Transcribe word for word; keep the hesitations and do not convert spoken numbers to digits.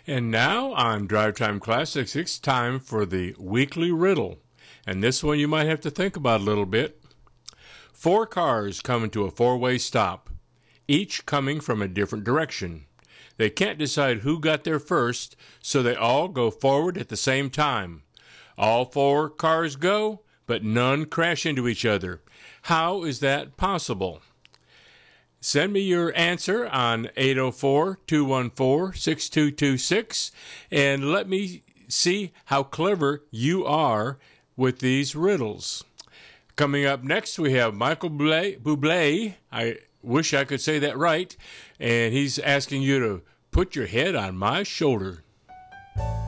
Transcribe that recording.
And now on Drive Time Classics, it's time for the weekly riddle. And this one you might have to think about a little bit. Four cars come into a four-way stop, each coming from a different direction. They can't decide who got there first, so they all go forward at the same time. All four cars go, but none crash into each other. How is that possible? Send me your answer on eight oh four, two one four, six two two six and let me see how clever you are with these riddles. Coming up next, we have Michael Bublé. I wish I could say that right. And he's asking you to put your head on my shoulder.